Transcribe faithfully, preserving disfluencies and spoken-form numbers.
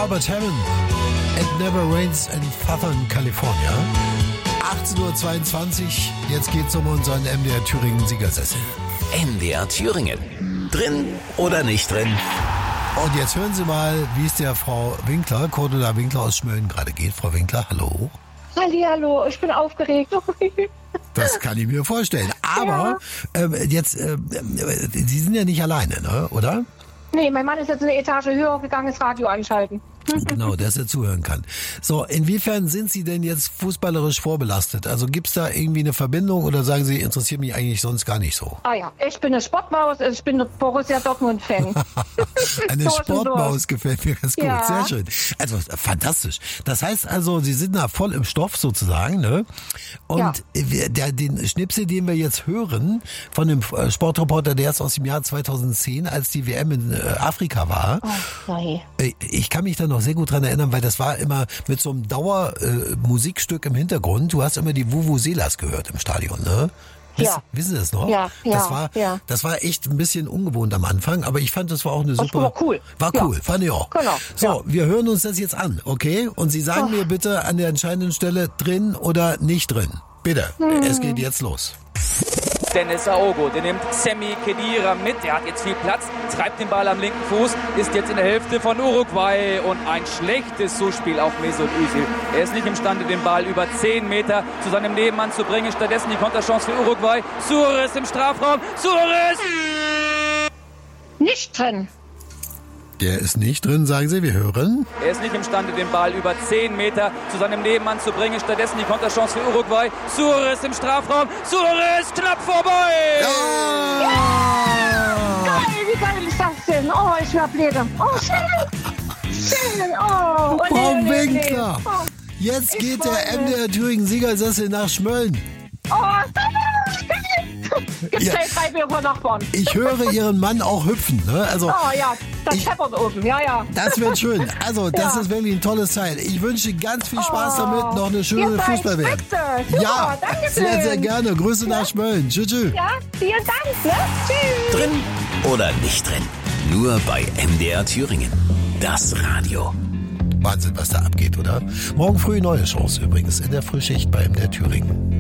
Robert Hammond. It Never Rains in Southern California. achtzehn Uhr zweiundzwanzig. Jetzt geht's um unseren M D R Thüringen Siegersessel. M D R Thüringen. Drin oder nicht drin? Und jetzt hören Sie mal, wie es der Frau Winkler, Cordula Winkler aus Schmölln gerade geht. Frau Winkler, hallo. Hallihallo, ich bin aufgeregt. Das kann ich mir vorstellen. Aber ja. äh, jetzt, äh, Sie sind ja nicht alleine, ne? Oder? Nee, mein Mann ist jetzt eine Etage höher gegangen, das Radio einschalten. Genau, dass er zuhören kann. So, inwiefern sind Sie denn jetzt fußballerisch vorbelastet? Also gibt's da irgendwie eine Verbindung oder sagen Sie, interessiert mich eigentlich sonst gar nicht so? Ah ja, ich bin eine Sportmaus, ich bin Borussia Dortmund-Fan. Eine Sportmaus gefällt mir ganz gut, ja. Sehr schön. Also fantastisch. Das heißt also, Sie sind da voll im Stoff sozusagen, ne? Und ja. der, den Schnipsel, den wir jetzt hören von dem Sportreporter, der ist aus dem Jahr zweitausendzehn, als die W M in Afrika war. Oh, nein. Ich kann mich da noch sehr gut dran erinnern, weil das war immer mit so einem Dauermusikstück äh, im Hintergrund. Du hast immer die Vuvuzelas gehört im Stadion, ne? Wiss, ja. Wissen Sie das noch? Ja, ja, das war, ja. das war echt ein bisschen ungewohnt am Anfang, aber ich fand, das war auch eine super. Das war cool. War cool, ja. Fand ich auch. Genau. So, ja. wir hören uns das jetzt an, okay? Und Sie sagen oh. mir bitte an der entscheidenden Stelle drin oder nicht drin. Bitte, hm. es geht jetzt los. Dennis Aogo, der nimmt Sami Khedira mit, der hat jetzt viel Platz, treibt den Ball am linken Fuß, ist jetzt in der Hälfte von Uruguay und ein schlechtes Zuspiel auf Mesut Özil. Er ist nicht imstande, den Ball über zehn Meter zu seinem Nebenmann zu bringen, stattdessen die Konterchance für Uruguay. Suarez im Strafraum, Suarez! Nicht drin. Der ist nicht drin, sagen Sie, wir hören. Er ist nicht imstande, den Ball über zehn Meter zu seinem Nebenmann zu bringen. Stattdessen die Konterchance für Uruguay. Suarez im Strafraum. Suarez knapp vorbei. Ja! Ja! Geil, wie geil ist das denn? Oh, ich werde blöde. Oh, schön. Schön. Oh, oh Frau nee, nee, Winkler, nee. Oh, jetzt geht der M D R Thüringen Siegersessel nach Schmölln. Oh, gibt's Ja. drei Bier von Nachbarn. Ich höre Ihren Mann auch hüpfen, ne? Also, Oh ja, das ich- scheppert oben. Ja, ja. das wird schön. Also, das Ja. ist wirklich ein tolles Teil. Ich wünsche ganz viel Spaß Oh, damit, noch eine ihr schöne seid Fußball-W M. spitze. Super, Ja, danke sehr, schön. sehr gerne. Grüße nach Schmölln. Tschüss, tschüss. Ja, vielen Dank. Ne? Tschüss. Drin oder nicht drin? Nur bei M D R Thüringen. Das Radio. Wahnsinn, was da abgeht, oder? Morgen früh neue Chance übrigens in der Frühschicht bei M D R Thüringen.